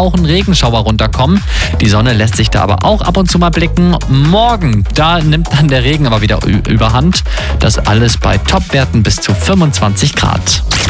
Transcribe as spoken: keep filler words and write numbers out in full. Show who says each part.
Speaker 1: auch ein Regenschauer runterkommen. Die Sonne lässt sich da aber auch ab und zu mal blicken. Morgen, da nimmt dann der Regen aber wieder überhand. Das alles bei Topwerten bis zu fünfundzwanzig Grad.